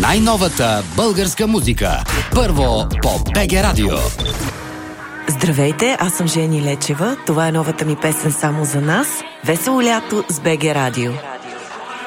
най-новата българска музика. Първо по БГ Радио. Здравейте, аз съм Жени Лечева. Това е новата ми песен само за нас. Весело лято с БГ Радио.